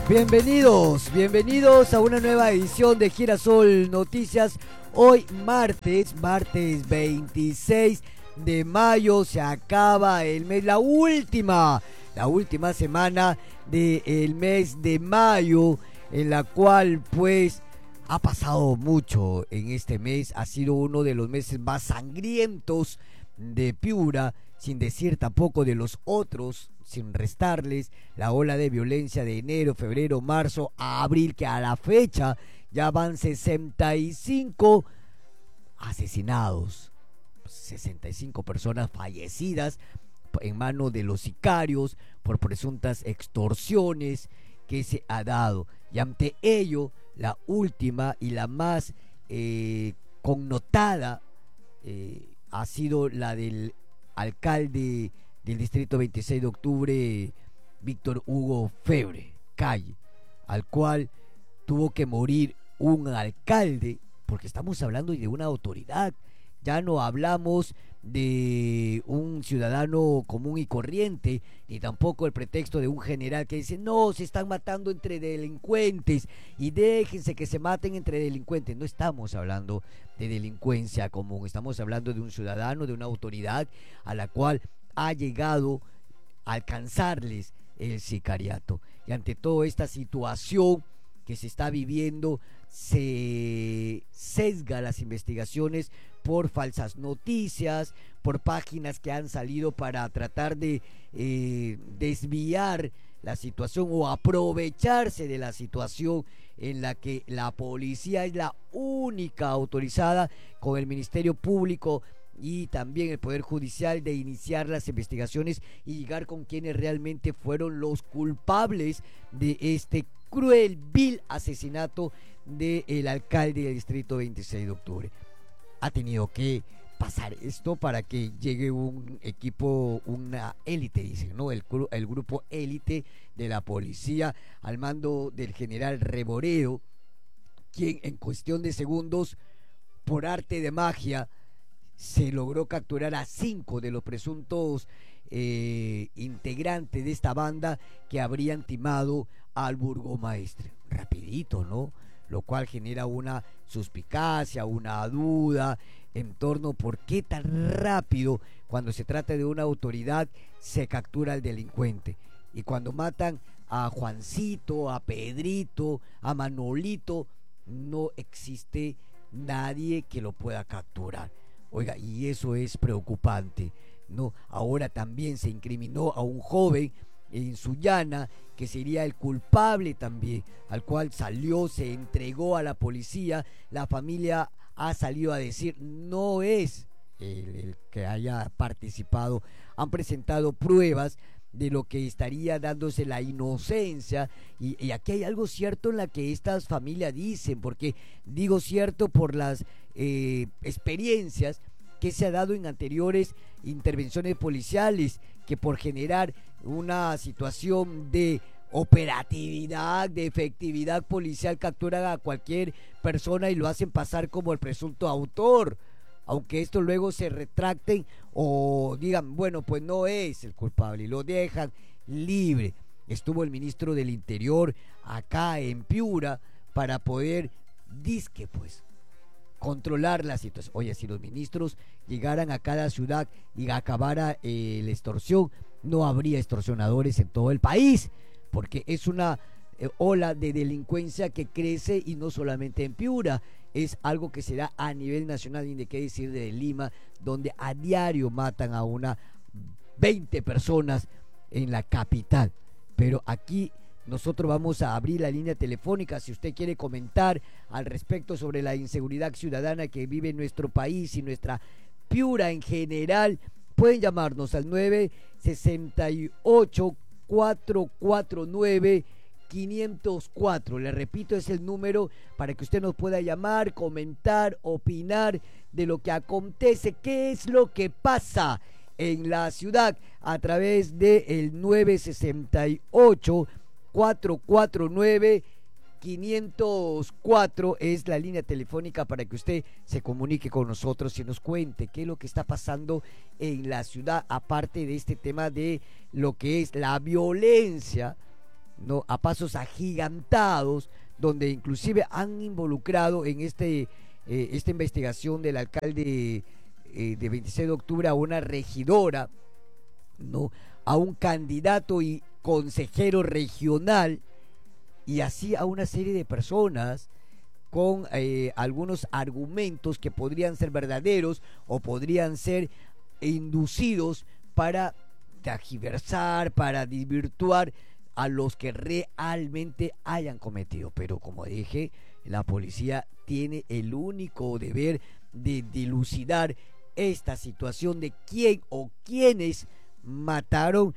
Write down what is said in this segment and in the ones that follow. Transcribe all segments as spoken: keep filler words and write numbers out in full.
Bienvenidos, bienvenidos a una nueva edición de Girasol Noticias. Hoy martes, martes veintiséis de mayo, se acaba el mes, la última, la última semana del mes de mayo, en la cual pues ha pasado mucho en este mes. Ha sido uno de los meses más sangrientos de Piura, sin decir tampoco de los otros, sin restarles la ola de violencia de enero, febrero, marzo a abril, que a la fecha ya van sesenta y cinco asesinados, sesenta y cinco personas fallecidas en manos de los sicarios por presuntas extorsiones que se ha dado. Y ante ello, la última y la más eh, connotada eh, ha sido la del alcalde del distrito veintiséis de octubre, Víctor Hugo Febre Calle, al cual tuvo que morir un alcalde, porque estamos hablando de una autoridad. Ya no hablamos de un ciudadano común y corriente, ni tampoco el pretexto de un general que dice: no, se están matando entre delincuentes y déjense que se maten entre delincuentes. No estamos hablando de delincuencia común, estamos hablando de un ciudadano, de una autoridad a la cual ha llegado a alcanzarles el sicariato. Y ante toda esta situación que se está viviendo, se sesga las investigaciones por falsas noticias, por páginas que han salido para tratar de eh, desviar la situación o aprovecharse de la situación en la que la policía es la única autorizada, con el Ministerio Público y también el Poder Judicial, de iniciar las investigaciones y llegar con quienes realmente fueron los culpables de este cruel, vil asesinato del alcalde del distrito veintiséis de octubre. Ha tenido que pasar esto para que llegue un equipo, una élite, dicen, ¿no? El, el grupo élite de la policía al mando del general Reboreo, quien en cuestión de segundos, por arte de magia, se logró capturar a cinco de los presuntos eh, integrantes de esta banda que habrían timado al burgomaestre. Rapidito, ¿no? Lo cual genera una suspicacia, una duda en torno a por qué tan rápido, cuando se trata de una autoridad, se captura al delincuente. Y cuando matan a Juancito, a Pedrito, a Manolito, no existe nadie que lo pueda capturar. Oiga, y eso es preocupante, ¿no? Ahora también se incriminó a un joven en Sullana, que sería el culpable también, al cual salió, se entregó a la policía. La familia ha salido a decir: no es el, el que haya participado. Han presentado pruebas de lo que estaría dándose la inocencia, y, y aquí hay algo cierto en la que estas familias dicen, porque digo cierto por las eh, experiencias que se ha dado en anteriores intervenciones policiales, que por generar una situación de operatividad, de efectividad policial, capturan a cualquier persona y lo hacen pasar como el presunto autor, aunque esto luego se retracten o digan: bueno, pues no es el culpable, y lo dejan libre. Estuvo el ministro del Interior acá en Piura para poder, disque pues, controlar la situación. Oye, si los ministros llegaran a cada ciudad y acabara eh, la extorsión, no habría extorsionadores en todo el país, porque es una eh, ola de delincuencia que crece, y no solamente en Piura, es algo que se da a nivel nacional, y de qué decir de Lima, donde a diario matan a una veinte personas en la capital. Pero aquí nosotros vamos a abrir la línea telefónica. Si usted quiere comentar al respecto sobre la inseguridad ciudadana que vive nuestro país y nuestra Piura en general, pueden llamarnos al nueve sesenta y ocho, cuatro cuatro nueve, quinientos cuatro. Le repito, es el número para que usted nos pueda llamar, comentar, opinar de lo que acontece, qué es lo que pasa en la ciudad, a través de el nueve sesenta y ocho, cuatro cuatro nueve, quinientos cuatro es la línea telefónica para que usted se comunique con nosotros y nos cuente qué es lo que está pasando en la ciudad, aparte de este tema de lo que es la violencia no, a pasos agigantados, donde inclusive han involucrado en este eh, esta investigación del alcalde eh, de veintiséis de octubre a una regidora, no, a un candidato y consejero regional, y así a una serie de personas con eh, algunos argumentos que podrían ser verdaderos o podrían ser inducidos para tergiversar, para desvirtuar a los que realmente hayan cometido. Pero como dije, la policía tiene el único deber de dilucidar esta situación de quién o quiénes mataron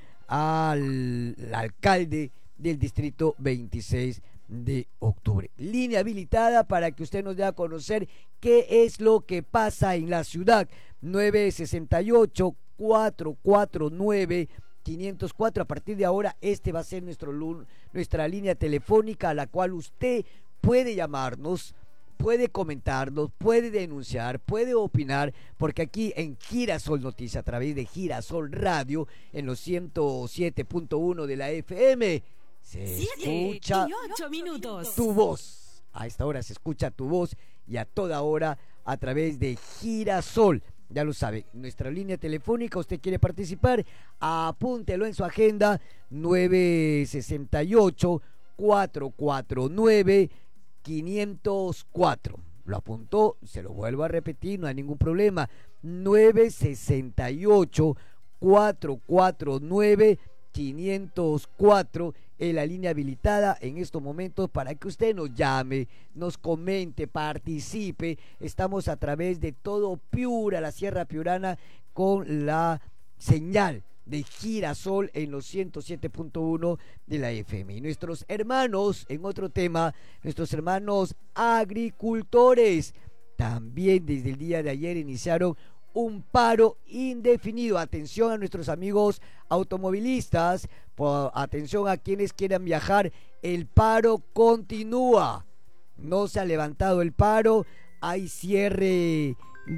al, al alcalde del distrito veintiséis de octubre. Línea habilitada para que usted nos dé a conocer qué es lo que pasa en la ciudad. Nueve sesenta y ocho, cuatro cuatro nueve, quinientos cuatro. A partir de ahora este va a ser nuestro nuestra línea telefónica, a la cual usted puede llamarnos, puede comentarnos, puede denunciar, puede opinar, porque aquí en Girasol Noticias, a través de Girasol Radio, en los ciento siete punto uno de la F M, se escucha minutos. Tu voz. A esta hora se escucha tu voz, y a toda hora a través de Girasol. Ya lo sabe, nuestra línea telefónica, usted quiere participar, apúntelo en su agenda: nueve sesenta y ocho, cuatro cuatro nueve, quinientos cuatro. Lo apuntó, se lo vuelvo a repetir, no hay ningún problema. nueve sesenta y ocho, cuatro cuatro nueve, quinientos cuatro en la línea habilitada en estos momentos para que usted nos llame, nos comente, participe. Estamos a través de todo Piura, la Sierra Piurana, con la señal de Girasol en los ciento siete punto uno de la F M. Y nuestros hermanos, en otro tema, nuestros hermanos agricultores, también desde el día de ayer iniciaron un paro indefinido. Atención a nuestros amigos automovilistas, por, atención a quienes quieran viajar, el paro continúa. No se ha levantado el paro, hay cierre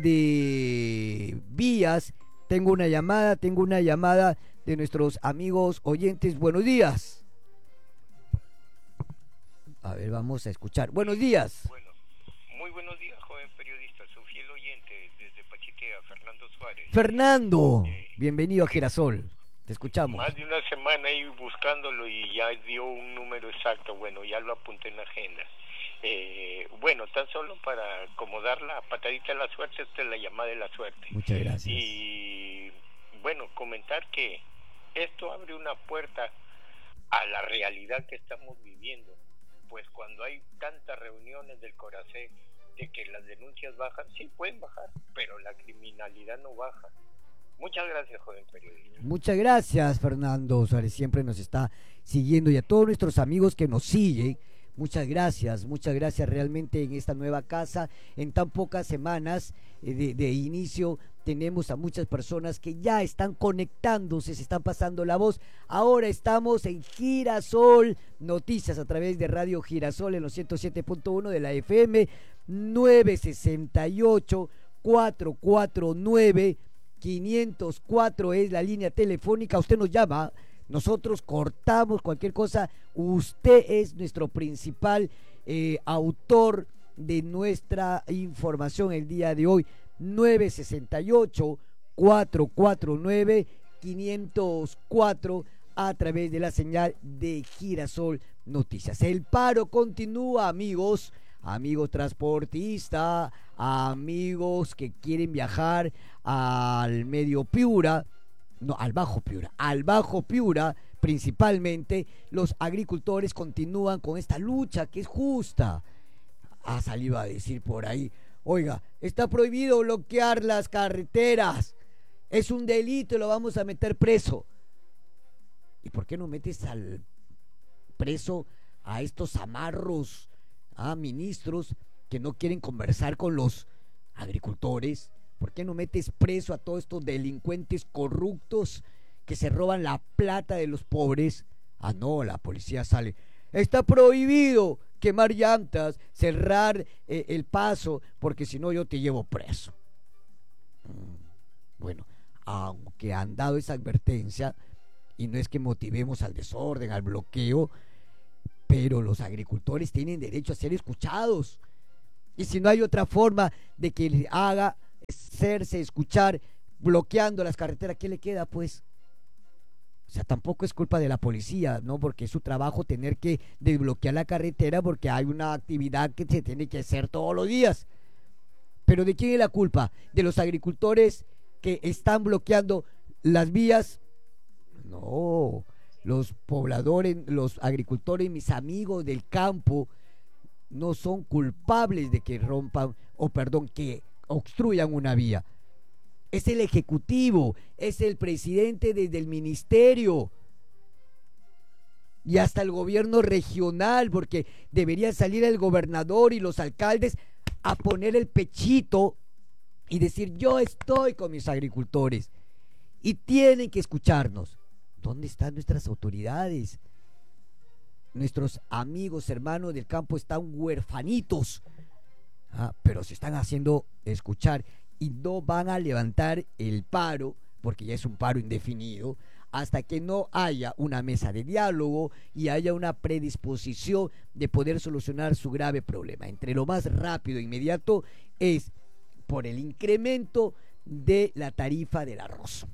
de vías. Tengo una llamada, tengo una llamada de nuestros amigos oyentes. Buenos días. A ver, vamos a escuchar. Buenos días. Bueno, muy buenos días, joven periodista, su fiel oyente desde Pachitea, Fernando Suárez. Fernando, eh, bienvenido a Girasol. Te escuchamos. Más de una semana ahí buscándolo y ya dio un número exacto. Bueno, ya lo apunté en la agenda. Eh, bueno, tan solo para acomodar la patadita de la suerte, esta es la llamada de la suerte. Muchas gracias. Y bueno, comentar que esto abre una puerta a la realidad que estamos viviendo, pues cuando hay tantas reuniones del Coracé de que las denuncias bajan, sí pueden bajar, pero la criminalidad no baja. Muchas gracias, joven periodista. Muchas gracias, Fernando Suárez, siempre nos está siguiendo, y a todos nuestros amigos que nos siguen, muchas gracias, muchas gracias realmente en esta nueva casa. En tan pocas semanas eh, de, de inicio tenemos a muchas personas que ya están conectándose, se están pasando la voz. Ahora estamos en Girasol Noticias a través de Radio Girasol en los ciento siete punto uno de la F M. Nueve sesenta y ocho, cuatro cuatro nueve, quinientos cuatro es la línea telefónica. Usted nos llama, nosotros cortamos cualquier cosa. Usted es nuestro principal eh, autor de nuestra información el día de hoy. Nueve sesenta y ocho, cuatro cuatro nueve, quinientos cuatro a través de la señal de Girasol Noticias. El paro continúa, amigos, amigos transportistas, amigos que quieren viajar al medio Piura, no, al Bajo Piura, al Bajo Piura principalmente. Los agricultores continúan con esta lucha que es justa. Ha salido a decir por ahí: oiga, está prohibido bloquear las carreteras, es un delito y lo vamos a meter preso. ¿Y por qué no metes al preso a estos amarros, a ministros que no quieren conversar con los agricultores? ¿Por qué no metes preso a todos estos delincuentes corruptos que se roban la plata de los pobres? Ah, no, la policía sale: está prohibido quemar llantas, cerrar eh, el paso, porque si no yo te llevo preso. Mm, bueno, aunque han dado esa advertencia, y no es que motivemos al desorden, al bloqueo, pero los agricultores tienen derecho a ser escuchados. Y si no hay otra forma de que le haga hacerse escuchar bloqueando las carreteras, ¿qué le queda pues? O sea, tampoco es culpa de la policía, ¿no? Porque es su trabajo tener que desbloquear la carretera porque hay una actividad que se tiene que hacer todos los días. Pero ¿de quién es la culpa? ¿De los agricultores que están bloqueando las vías? No, los pobladores, los agricultores, mis amigos del campo, no son culpables de que rompan, o perdón, que obstruyan una vía. Es el ejecutivo, es el presidente desde el ministerio y hasta el gobierno regional, porque debería salir el gobernador y los alcaldes a poner el pechito y decir: yo estoy con mis agricultores y tienen que escucharnos. ¿Dónde están nuestras autoridades? Nuestros amigos, hermanos del campo están huerfanitos, ah, pero se están haciendo escuchar y no van a levantar el paro, porque ya es un paro indefinido, hasta que no haya una mesa de diálogo y haya una predisposición de poder solucionar su grave problema. Entre lo más rápido e inmediato es por el incremento de la tarifa del arroz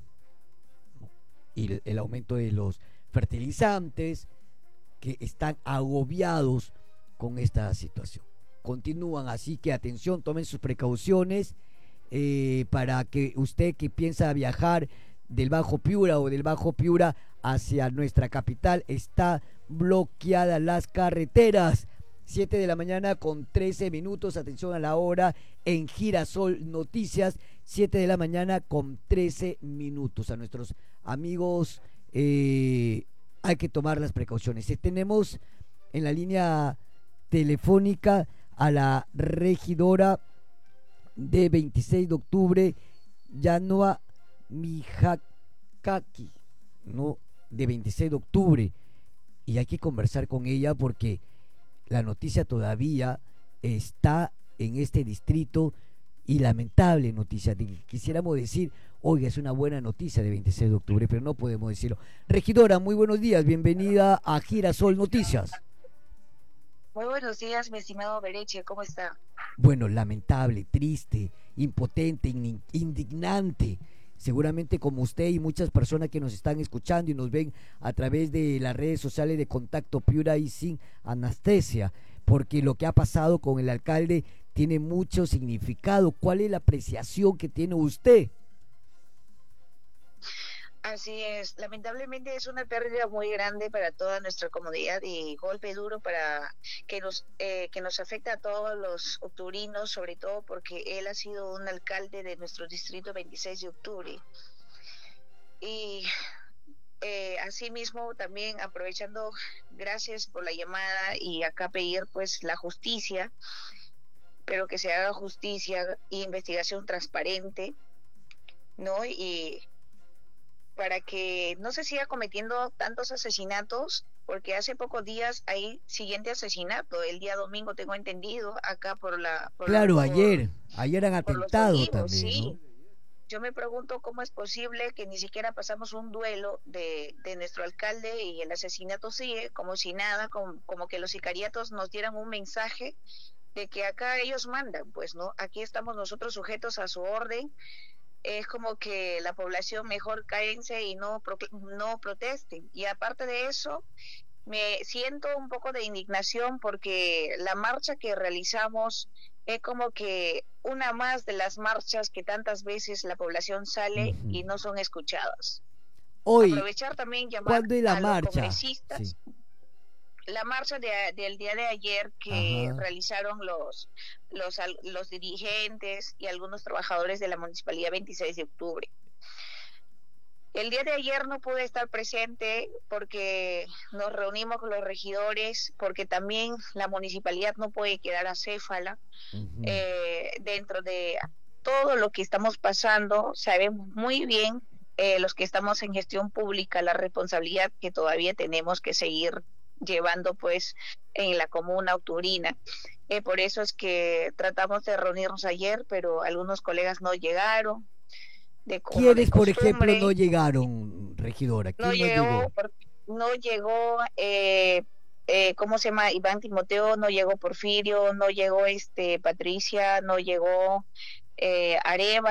y el, el aumento de los fertilizantes, que están agobiados con esta situación. Continúan, así que atención, tomen sus precauciones eh, para que usted que piensa viajar del Bajo Piura o del Bajo Piura hacia nuestra capital, está bloqueada las carreteras. siete de la mañana con trece minutos, atención a la hora en Girasol Noticias, siete de la mañana con trece minutos. A nuestros amigos eh, hay que tomar las precauciones. Y tenemos en la línea telefónica a la regidora de veintiséis de octubre, Yanoa Mijakaki, ¿no? De veintiséis de octubre, y hay que conversar con ella porque la noticia todavía está en este distrito, y lamentable noticia. Quisiéramos decir: oiga, es una buena noticia de veintiséis de octubre, pero no podemos decirlo. Regidora, muy buenos días, bienvenida a Girasol Noticias. Muy buenos días, mi estimado Bereche, ¿cómo está? Bueno, lamentable, triste, impotente, indignante. Seguramente como usted y muchas personas que nos están escuchando y nos ven a través de las redes sociales de Contacto Piura y Sin Anestesia, porque lo que ha pasado con el alcalde tiene mucho significado. ¿Cuál es la apreciación que tiene usted? Así es, lamentablemente es una pérdida muy grande para toda nuestra comunidad y golpe duro para que nos eh, que nos afecta a todos los octubrinos, sobre todo porque él ha sido un alcalde de nuestro distrito veintiséis de octubre. Y eh, asimismo también aprovechando, gracias por la llamada, y acá pedir pues la justicia, pero que se haga justicia e investigación transparente, ¿no? Y para que no se siga cometiendo tantos asesinatos, porque hace pocos días hay siguiente asesinato, el día domingo tengo entendido, acá por la... Por claro, la, por, ayer, ayer han atentado olivos, también, sí. ¿no? Yo me pregunto cómo es posible que ni siquiera pasamos un duelo de, de nuestro alcalde y el asesinato sigue como si nada, como, como que los sicariatos nos dieran un mensaje de que acá ellos mandan, pues, ¿no? Aquí estamos nosotros sujetos a su orden. Es como que la población mejor cállense y no, pro, no protesten. Y aparte de eso, me siento un poco de indignación porque la marcha que realizamos es como que una más de las marchas que tantas veces la población sale uh-huh. y no son escuchadas. Hoy, aprovechar también llamar ¿cuándo es la a marcha? los congresistas. Sí. La marcha de, del día de ayer que Ajá. realizaron los, los los dirigentes y algunos trabajadores de la Municipalidad veintiséis de octubre. El día de ayer no pude estar presente porque nos reunimos con los regidores, porque también la municipalidad no puede quedar acéfala. Uh-huh. eh, dentro de todo lo que estamos pasando, sabemos muy bien eh, los que estamos en gestión pública la responsabilidad que todavía tenemos que seguir llevando pues en la comuna octubrina. Eh, por eso es que tratamos de reunirnos ayer, pero algunos colegas no llegaron. De ¿Quiénes, por ejemplo, no llegaron, regidora? ¿Quién no, no llegó, llegó? No llegó eh, eh, ¿cómo se llama? Iván Timoteo, no llegó Porfirio, no llegó este Patricia, no llegó eh, Areva.